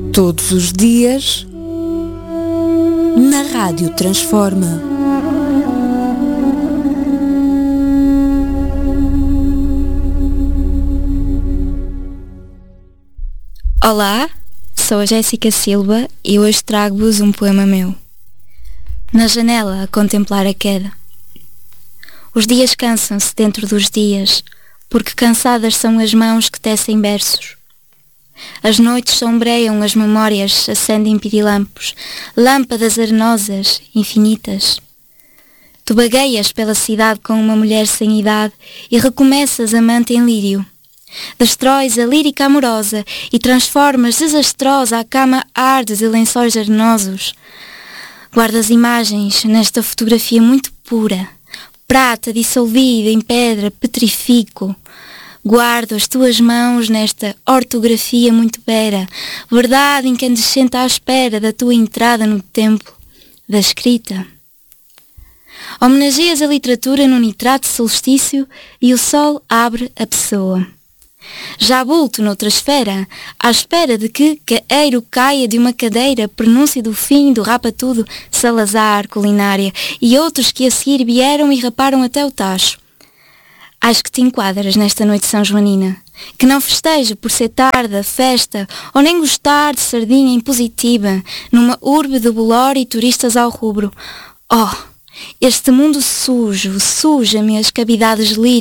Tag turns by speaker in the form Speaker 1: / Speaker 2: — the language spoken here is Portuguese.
Speaker 1: Todos os dias, na Rádio Transforma.
Speaker 2: Olá, sou a Jéssica Silva e hoje trago-vos um poema meu. Na janela a contemplar a queda. Os dias cansam-se dentro dos dias, porque cansadas são as mãos que tecem versos. As noites sombreiam as memórias, acendem pirilampos, lâmpadas arenosas, infinitas. Tu vagueias pela cidade com uma mulher sem idade e recomeças amante em lírio. Destróis a lírica amorosa e transformas desastrosa a cama arde de lençóis arenosos. Guardas imagens nesta fotografia muito pura, prata dissolvida em pedra, petrifico. Guardo as tuas mãos nesta ortografia muito vera, verdade incandescente à espera da tua entrada no templo da escrita. Homenageias a literatura no nitrato solstício e o sol abre a pessoa. Já bulto noutra esfera, à espera de que caeiro caia de uma cadeira, pronúncio do fim do rapa-tudo, Salazar, culinária, e outros que a seguir vieram e raparam até o tacho. Acho que te enquadras nesta noite são-joanina, que não festeja por ser tarde a festa, ou nem gostar de sardinha impositiva, numa urbe de bolor e turistas ao rubro. Oh, este mundo sujo, suja-me as cavidades líricas,